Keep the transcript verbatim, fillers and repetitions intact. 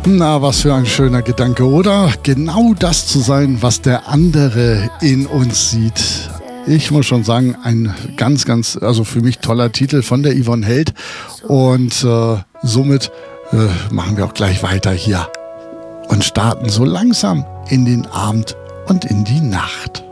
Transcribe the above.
Na, was für ein schöner Gedanke, oder? Genau das zu sein, was der andere in uns sieht. Ich muss schon sagen, ein ganz, ganz, also für mich toller Titel von der Yvonne Held. Und äh, somit äh, machen wir auch gleich weiter hier und starten so langsam in den Abend und in die Nacht.